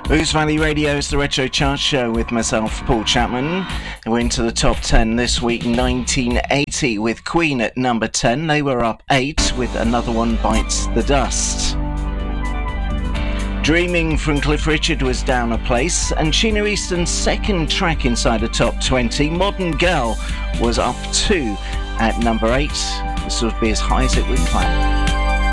Ouse Valley Radio is the Retro Chart Show with myself, Paul Chapman. We're into the top 10 this week, 1980, with Queen at number 10. They were up 8 with Another One Bites the Dust. Dreaming from Cliff Richard was down a place, and Sheena Easton's second track inside the top 20, Modern Girl, was up 2 at number 8. This would be as high as it would climb.